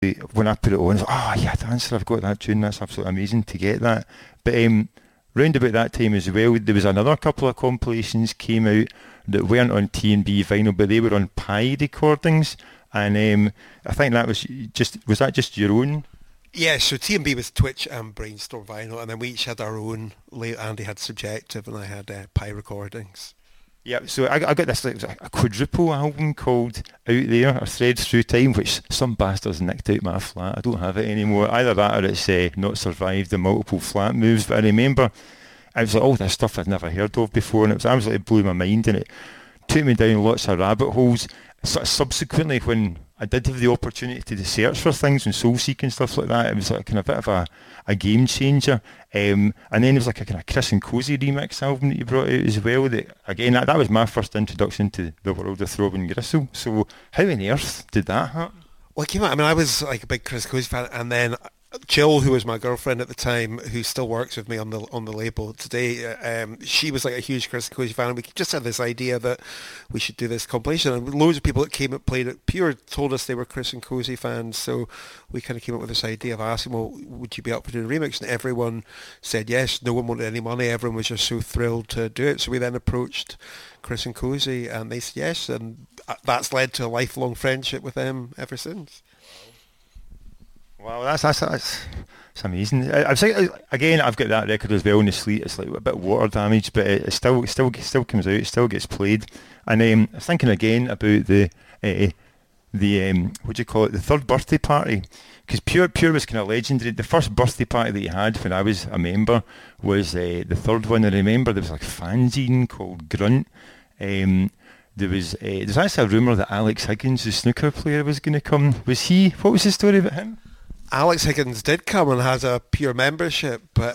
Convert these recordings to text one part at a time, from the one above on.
when I put it on, it's like, oh yeah, Dancer, I've got that tune, that's absolutely amazing to get that. But round about that time as well, there was another couple of compilations came out that weren't on T&B vinyl, but they were on Pi recordings, and I think that was that just your own? Yeah, so T&B was Twitch and Brainstorm Vinyl, and then we each had our own. Andy had Subjective, and I had Pi Recordings. Yeah, so I got this like, a quadruple album called Out There, or Threads Through Time, which some bastards nicked out my flat. I don't have it anymore. Either that or it's not survived the multiple flat moves. But I remember I was like, oh, this stuff I'd never heard of before, and it was absolutely blew my mind, and it took me down lots of rabbit holes. Sort of subsequently, when I did have the opportunity to search for things and soul-seek and stuff like that, it was like kind of a bit of a game changer. And then there was like a kind of Chris and Cozy remix album that you brought out as well. That again, that was my first introduction to the world of Throbbing Gristle. So how on earth did that happen? Well, it came out, I mean, I was like a big Chris Cozy fan, and then Jill, who was my girlfriend at the time, who still works with me on the label today, she was like a huge Chris Cozy fan, and we just had this idea that we should do this compilation, and loads of people that came and played at Pure told us they were Chris and Cozy fans, so we kind of came up with this idea of asking, well, would you be up for doing a remix? And everyone said yes. No one wanted any money. Everyone was just so thrilled to do it. So we then approached Chris and Cozy, and they said yes, and that's led to a lifelong friendship with them ever since. Wow, that's amazing. I've saying again, I've got that record as well in the Sleet. It's like a bit water damaged, but it still comes out. It still gets played. And I was thinking again about the what do you call it? The third birthday party, because Pure was kind of legendary. The first birthday party that you had when I was a member was the third one. I remember there was like a fanzine called Grunt. There's actually a rumour that Alex Higgins, the snooker player, was going to come. Was he? What was the story about him? Alex Higgins did come and has a Pure membership, but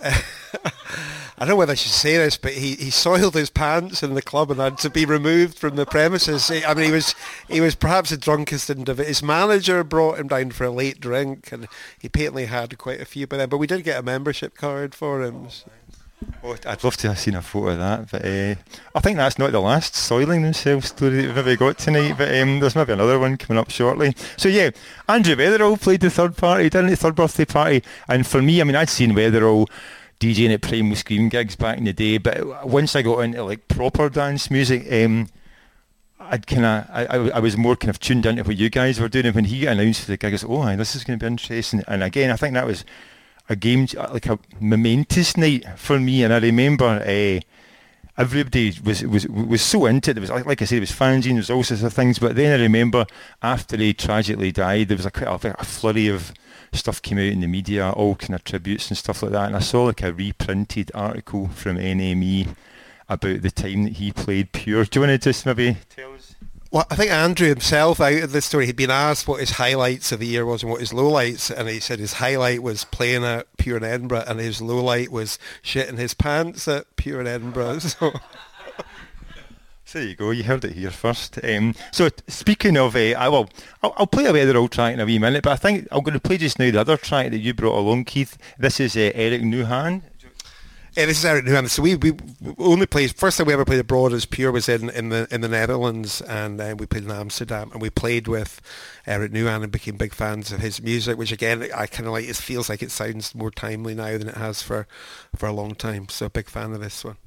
I don't know whether I should say this, but he soiled his pants in the club and had to be removed from the premises. I mean, he was perhaps the drunkest individual. His manager brought him down for a late drink, and he patently had quite a few by then. But we did get a membership card for him. Oh, I'd love to have seen a photo of that, but I think that's not the last soiling themselves story that we've ever got tonight, but there's maybe another one coming up shortly. So yeah, Andrew Weatherall played the third party, didn't he, the third birthday party, and for me, I mean, I'd seen Weatherall DJing at Primal Scream gigs back in the day, but once I got into like proper dance music, I was more kind of tuned into what you guys were doing, and when he announced for the gig, I was like, oh, aye, this is going to be interesting, and again, I think that was a game, like a momentous night for me, and I remember everybody was so into it. There was, like I said, it was fanzine, there was all sorts of things, but then I remember after he tragically died, there was a flurry of stuff came out in the media, all kind of tributes and stuff like that, and I saw like a reprinted article from NME about the time that he played Pure. Do you want to just maybe tell us? Well, I think Andrew himself, out of the story, he'd been asked what his highlights of the year was and what his lowlights, and he said his highlight was playing at Pure in Edinburgh, and his lowlight was shitting his pants at Pure in Edinburgh. So there you go, you heard it here first. So speaking of, I'll play a Weatherall track in a wee minute, but I think I'm going to play just now the other track that you brought along, Keith. This is Eric Nuhan. This is Eric Nuhan. So we only played, first time we ever played abroad as Pure was in the Netherlands, and then we played in Amsterdam, and we played with Eric Nuhan and became big fans of his music, which again I kind of like. It feels like it sounds more timely now than it has for a long time. So big fan of this one.